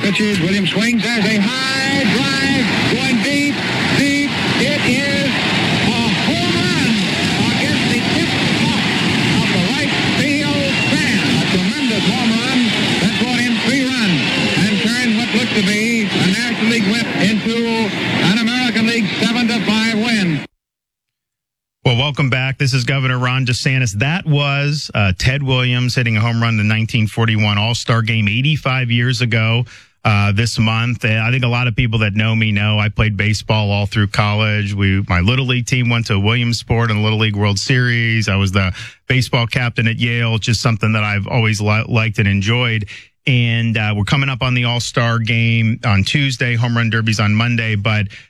Pitches. Williams swings. There's a high drive going deep, deep. It is a home run against the tip top of the right field stand. A tremendous home run that brought in 3 runs and turned what looked to be a National League whip into an American League 7-5 win. Well, welcome back. This is Governor Ron DeSantis. That was Ted Williams hitting a home run in the 1941 All-Star Game 85 years ago this month. I think a lot of people that know me know I played baseball all through college. My Little League team went to Williamsport in the Little League World Series. I was the baseball captain at Yale, just something that I've always liked and enjoyed. And we're coming up on the All-Star Game on Tuesday. Home Run Derby's on Monday. But